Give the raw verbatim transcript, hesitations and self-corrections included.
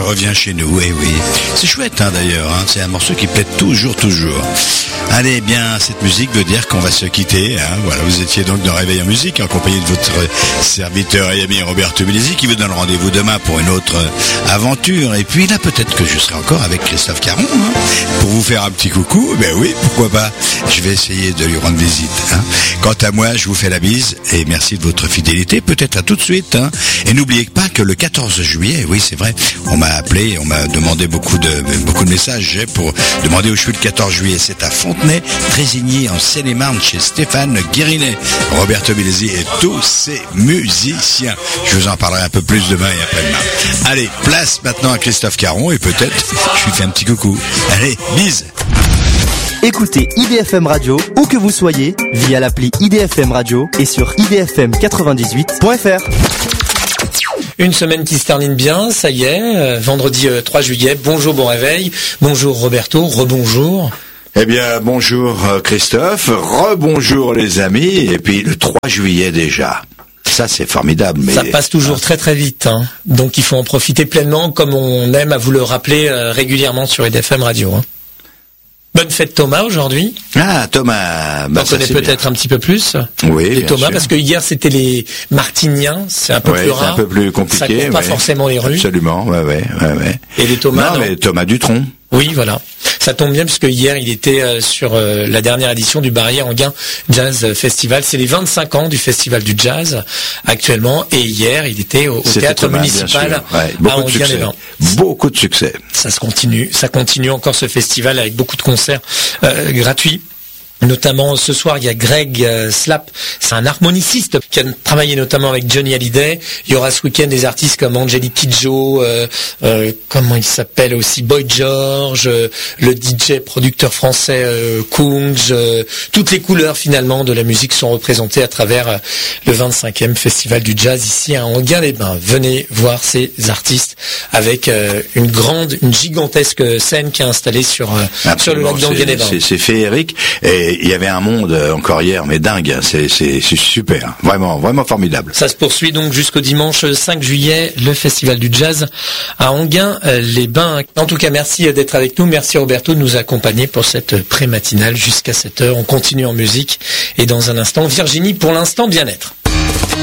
revient chez nous, eh oui. C'est chouette hein, d'ailleurs, hein. C'est un morceau qui plaît toujours, toujours. Allez, bien, cette musique veut dire qu'on va se quitter. Hein. Voilà, vous étiez donc dans Réveil en musique en compagnie de votre serviteur et ami Roberto Milesi qui vous donne rendez-vous demain pour une autre aventure. Et puis là, peut-être que je serai encore avec Christophe Caron hein, pour vous faire un petit coucou. Ben oui, pourquoi pas. Je vais essayer de lui rendre visite. Hein. Quant à moi, je vous fais la bise et merci de votre fidélité. Peut-être à tout de suite. Hein. Et n'oubliez pas que le quatorze juillet, oui, c'est vrai, on m'a appelé, on m'a demandé beaucoup de beaucoup de messages pour demander où je suis le quatorze juillet. C'est à Fontenay, Trésigny, en Seine-et-Marne, chez Stéphane Guérinet, Roberto Milesi et tous ses musiciens. Je vous en parlerai un peu plus demain et après-demain. Allez, place maintenant à Christophe Caron et peut-être je lui fais un petit coucou. Allez, bise. Écoutez I D F M Radio, où que vous soyez, via l'appli I D F M Radio et sur i d f m quatre-vingt-dix-huit point f r. Une semaine qui se termine bien, ça y est, euh, vendredi euh, trois juillet. Bonjour, bon réveil. Bonjour Roberto, rebonjour. Eh bien, bonjour Christophe, rebonjour les amis, et puis le trois juillet déjà. Ça, c'est formidable. Mais... Ça passe toujours ah. très très vite, hein. Donc il faut en profiter pleinement, comme on aime à vous le rappeler euh, régulièrement sur I D F M Radio. Hein. Bonne fête Thomas aujourd'hui. Ah Thomas, bah, on connaît peut-être bien. Un petit peu plus. Oui, les Thomas, sûr. Parce que hier c'était les Martiniens, c'est un peu ouais, plus rare. C'est un peu plus compliqué. Ça court pas ouais. forcément les rues. Absolument, ouais, ouais, ouais, ouais. Et les Thomas. Non, non mais Thomas Dutronc. Oui, voilà. Ça tombe bien puisque hier il était euh, sur euh, la dernière édition du Barrière-Enghien Jazz Festival. C'est les vingt-cinq ans du Festival du Jazz actuellement. Et hier il était au, au Théâtre Thomas, municipal ouais, à Enghien-les-Bains. Beaucoup de succès. Ça se continue, ça continue encore ce festival avec beaucoup de concerts euh, gratuits. Notamment ce soir, il y a Greg euh, Slap, c'est un harmoniciste qui a travaillé notamment avec Johnny Hallyday. Il y aura ce week-end des artistes comme Angelique Kidjo, euh, euh, comment il s'appelle aussi, Boy George, euh, le D J producteur français euh, Kungs. Euh, toutes les couleurs finalement de la musique sont représentées à travers euh, le vingt-cinquième Festival du Jazz ici à Enghien-les-Bains. Venez voir ces artistes avec euh, une grande, une gigantesque scène qui est installée sur euh, sur le lac d'Enghien-les-Bains. C'est, c'est féerique et il y avait un monde encore hier, mais dingue, c'est, c'est, c'est super, vraiment, vraiment formidable. Ça se poursuit donc jusqu'au dimanche cinq juillet, le Festival du Jazz à Enghien-les-Bains. En tout cas, merci d'être avec nous, merci Roberto de nous accompagner pour cette pré-matinale jusqu'à sept heures. On continue en musique et dans un instant, Virginie, pour l'instant, bien-être.